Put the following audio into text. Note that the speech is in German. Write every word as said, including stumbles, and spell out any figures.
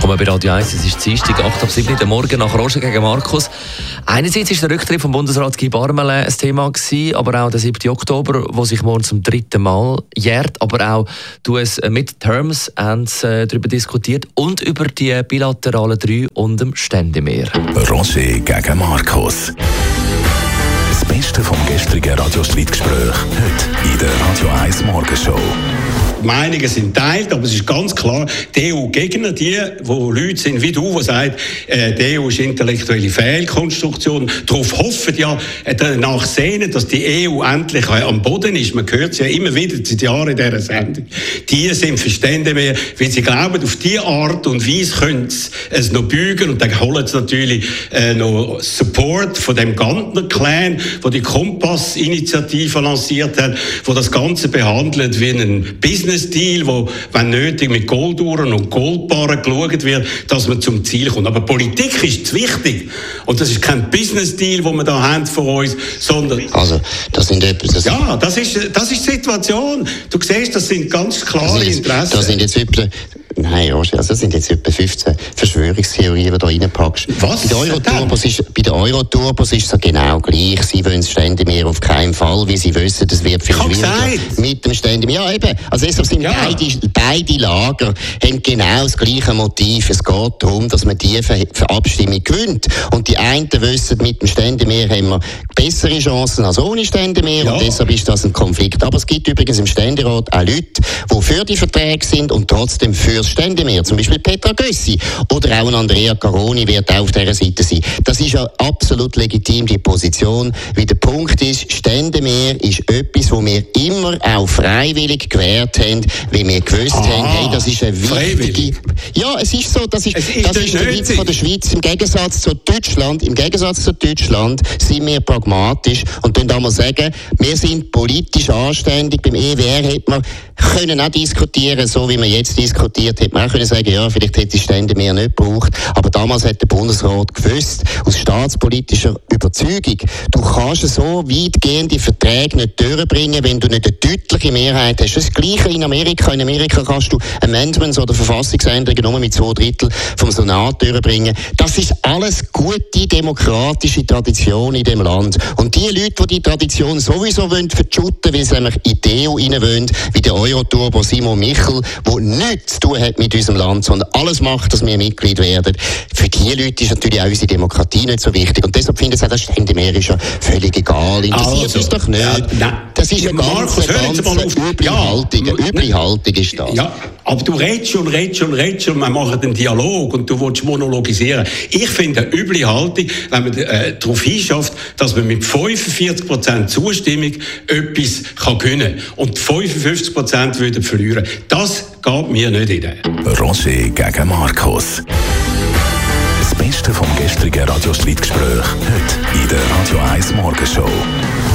Willkommen bei Radio eins. Es ist Dienstag, acht ab sieben Uhr Morgen nach Roger gegen Markus. Einerseits war der Rücktritt vom Bundesrat Guy Parmelin ein Thema gewesen, aber auch der siebten Oktober, wo sich morgen zum dritten Mal jährt. Aber auch du es mit Terms haben äh, darüber diskutiert und über die bilateralen drei und dem Ständemeer. Roger gegen Markus. Das Beste vom gestrigen Radiostreitgespräch heute in der Radio eins Morgenshow. Die Meinungen sind teilt, aber es ist ganz klar, die E U-Gegner, die, wo Leute sind wie du, die sagen, äh, die E U ist intellektuelle Fehlkonstruktion, darauf hoffen ja, äh, danach sehnen, dass die E U endlich äh, am Boden ist. Man hört es ja immer wieder seit Jahren in dieser Sendung. Die sind Verstände mehr, weil sie glauben, auf diese Art und Weise können sie es noch bügen, und dann holen sie natürlich äh, noch Support von dem Gantner-Clan, der die Kompass-Initiative lanciert hat, wo das Ganze behandelt wie ein Business Deal, wo, wenn nötig, mit Golduhren und Goldbarren geschaut wird, dass man zum Ziel kommt. Aber Politik ist zu wichtig. Und das ist kein Business Deal, den wir da haben vor uns, sondern... Also, das sind etwas... Das ja, das ist, das ist die Situation. Du siehst, das sind ganz klare das Interessen. Das sind jetzt etwa... Nein, Roger, also das sind jetzt etwa fünfzehn Verschwörungstheorien, die du da reinpackst. Was? Bei den Euroturbos ist, bei den Euroturbos ist es genau gleich. Sie wollen das Ständemeer auf keinen Fall, wie sie wissen, das wird viel schwieriger mit dem Ständemeer. Ja, eben. Also deshalb sind ja. beide, beide Lager haben genau das gleiche Motiv. Es geht darum, dass man die Ver- Ver- Abstimmung gewinnt. Und die einen wissen, mit dem Ständemeer haben wir bessere Chancen als ohne Ständemeer. Ja. Und deshalb ist das ein Konflikt. Aber es gibt übrigens im Ständerat auch Leute, die für die Verträge sind und trotzdem für das Ständemeer. Zum Beispiel Petra Gössi oder auch ein Andrea Caroni wird auch auf dieser Seite sein. Das ist ja absolut legitim, die Position. Wie der Punkt ist, Ständemeer ist etwas, wo wir immer auch freiwillig gewährt haben, weil wir gewusst ah, haben, hey, das ist eine wichtige... Freiwillig. Ja, es ist so, das ist, ist das ist der Witz von der Schweiz. Im Gegensatz zu Deutschland, im Gegensatz zu Deutschland sind wir pragmatisch und dann da mal sagen, wir sind politisch anständig. Beim E W R hätte man können auch diskutieren, so wie wir jetzt diskutiert, hätte man auch können sagen, ja, vielleicht hätte die Ständemeer nicht gebraucht. Aber damals hat der Bundesrat gewusst, aus staatspolitischer Überzeugung, du kannst so weitgehende Verträge nicht durchbringen, wenn du nicht eine deutliche Mehrheit hast. Das Gleiche in Amerika. In Amerika kannst du Amendments oder Verfassungsänderungen nur mit zwei Drittel vom Senat durchbringen. Das ist alles gute demokratische Tradition in dem Land. Und die Leute, die die Tradition sowieso wollen verschütten, weil sie nämlich in die E U rein wollen, wie der Euroturbo Simon Michel, der nichts zu tun hat mit unserem Land, sondern alles macht, dass wir Mitglied werden. Für die Leute ist natürlich auch unsere Demokratie nicht so wichtig. Und deshalb finden sie auch, das Ständemeer ist ja völlig egal. Interessiert also, uns doch nicht. Ja, das ist ja, eine ganz, Markus, ganz üble ja, Haltung. Eine üble Haltung ist das. Ja, aber du redest schon, redest schon, redest schon, wir machen einen Dialog und du willst monologisieren. Ich finde eine üble Haltung, wenn man äh, darauf hinschafft, dass man mit fünfundvierzig Prozent Zustimmung etwas kann gewinnen kann und fünfundfünfzig Prozent würden verlieren. Das geht mir nicht in den. Roger gegen Markus. Das Beste vom gestrigen Radiostreitgespräch heute in der Radio eins Morgenshow.